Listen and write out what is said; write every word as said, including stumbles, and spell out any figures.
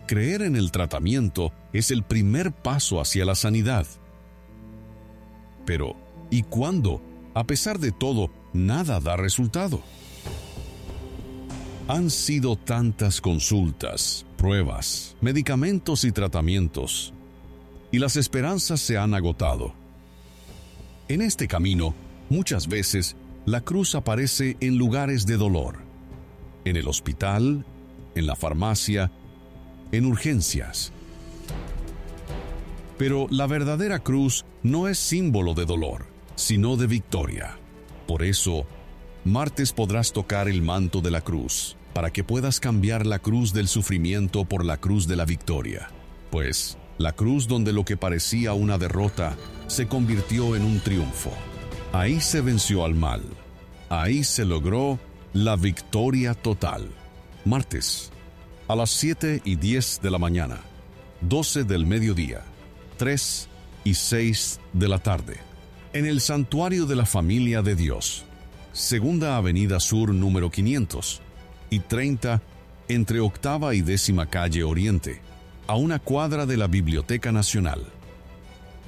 creer en el tratamiento es el primer paso hacia la sanidad. Pero, ¿y cuándo, a pesar de todo, nada da resultado? Han sido tantas consultas, pruebas, medicamentos y tratamientos, y las esperanzas se han agotado. En este camino, muchas veces, la cruz aparece en lugares de dolor, en el hospital, en la farmacia, en urgencias. Pero la verdadera cruz no es símbolo de dolor, sino de victoria. Por eso, martes podrás tocar el manto de la cruz, para que puedas cambiar la cruz del sufrimiento por la cruz de la victoria. Pues, la cruz donde lo que parecía una derrota se convirtió en un triunfo. Ahí se venció al mal. Ahí se logró la victoria total. Martes, a las siete y diez de la mañana, doce del mediodía, tres y seis de la tarde, en el Santuario de la Familia de Dios, Segunda Avenida Sur número quinientos y treinta, entre Octava y Décima Calle Oriente, a una cuadra de la Biblioteca Nacional.